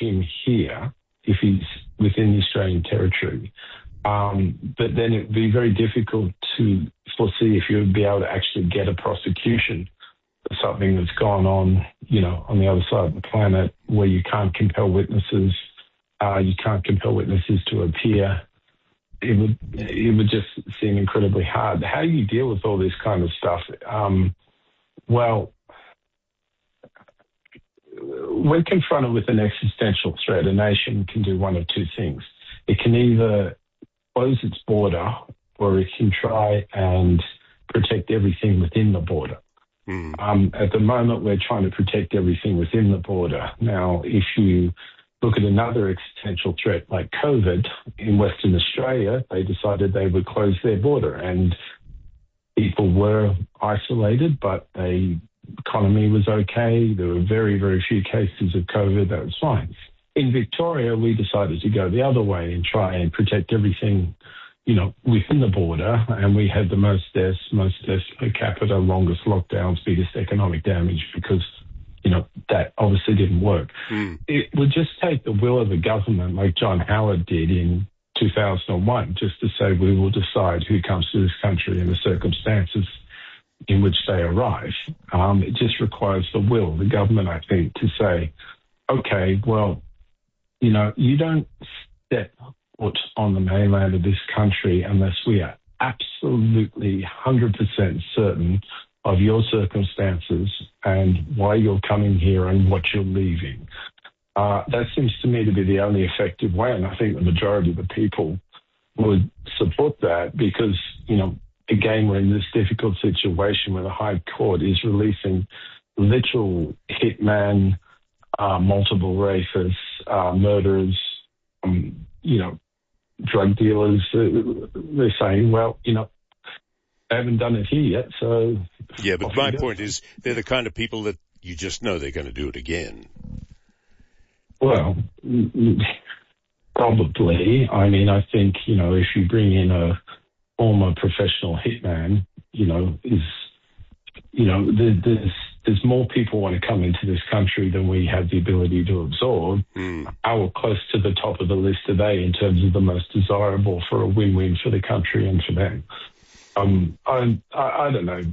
him here if he's within the Australian territory. But then it would be very difficult to foresee if you would be able to actually get a prosecution for something that's gone on, on the other side of the planet, where you can't compel witnesses, you can't compel witnesses to appear. It would just seem incredibly hard. How do you deal with all this kind of stuff? Well, when confronted with an existential threat, a nation can do one of two things. It can either close its border, or it can try and protect everything within the border. At the moment, we're trying to protect everything within the border. Now, if you look at another existential threat like COVID in Western Australia, they decided they would close their border, and people were isolated, but the economy was okay. There were very, very few cases of COVID. That was fine. In Victoria, we decided to go the other way and try and protect everything, within the border, and we had the most deaths per capita, longest lockdowns, biggest economic damage because, that obviously didn't work. It would just take the will of the government, like John Howard did in 2001, just to say we will decide who comes to this country and the circumstances in which they arrive. It just requires the will of the government, I think, to say, okay, well, you don't step foot on the mainland of this country unless we are absolutely 100% certain of your circumstances and why you're coming here and what you're leaving. That seems to me to be the only effective way, and I think the majority of the people would support that because, again, we're in this difficult situation where the High Court is releasing literal hitman, multiple rapists, murderers, drug dealers. They're saying, well, they haven't done it here yet, so... Yeah, but my point is they're the kind of people that you just know they're going to do it again. Well, probably. I mean, I think, if you bring in a former professional hitman, there's more people want to come into this country than we have the ability to absorb. How close to the top of the list are they in terms of the most desirable for a win-win for the country and for them? I don't know.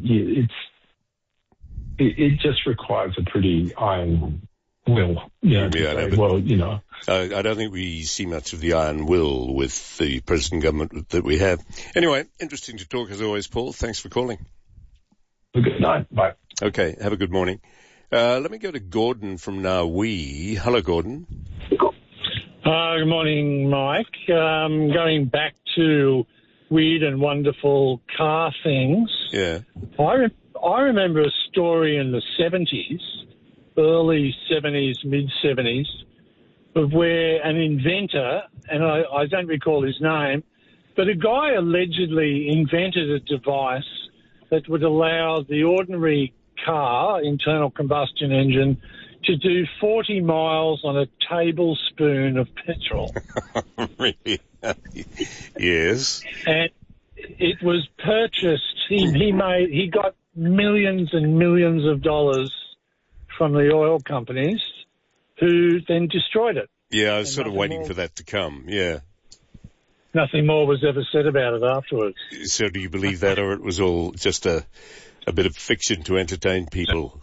It just requires a pretty iron will. I don't think we see much of the iron will with the present government that we have. Anyway, interesting to talk as always, Paul. Thanks for calling. Good night. Bye. Okay, have a good morning. Let me go to Gordon from Narwee. Hello, Gordon. Good morning, Mike. Going back to weird and wonderful car things. Yeah. I remember a story in the 70s, early 70s, mid-70s, of where an inventor, and I don't recall his name, but a guy allegedly invented a device that would allow the ordinary car, internal combustion engine, to do 40 miles on a tablespoon of petrol. Really? Yes. And it was purchased. He got millions and millions of dollars from the oil companies, who then destroyed it. Yeah, I was sort of waiting for that to come. Yeah. Nothing more was ever said about it afterwards. So do you believe that, or it was all just a bit of fiction to entertain people?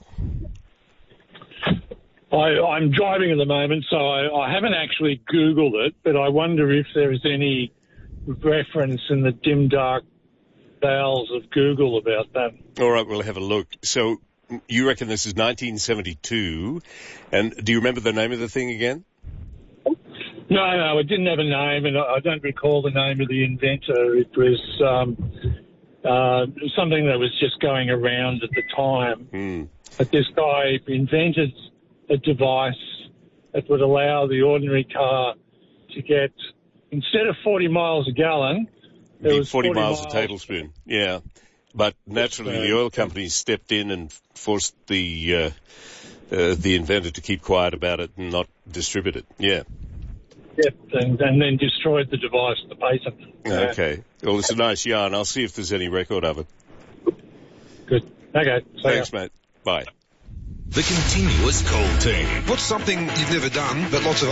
I'm driving at the moment, so I haven't actually Googled it, but I wonder if there is any reference in the dim, dark bowels of Google about that. All right, we'll have a look. So you reckon this is 1972, and do you remember the name of the thing again? No, it didn't have a name, and I don't recall the name of the inventor. It was something that was just going around at the time. But this guy invented a device that would allow the ordinary car to get, instead of 40 miles a gallon, there was 40 miles a tablespoon. Yeah. But naturally, the oil companies stepped in and forced the inventor to keep quiet about it and not distribute it. Yeah. Yep, and then destroyed the device, the patent. Okay. Well, it's a nice yarn. I'll see if there's any record of it. Good. Okay. Thanks, mate. Bye. The Continuous Call Team. What's something you've never done but lots of